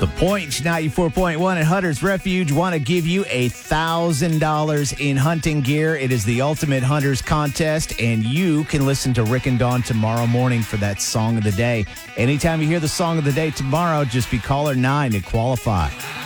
The Point 94.1 at Hunter's Refuge want to give you $1,000 in hunting gear. It is the Ultimate Hunters Contest, and you can listen to Rick and Dawn tomorrow morning for that Song of the Day. Anytime you hear the Song of the Day tomorrow, just be caller 9 to qualify.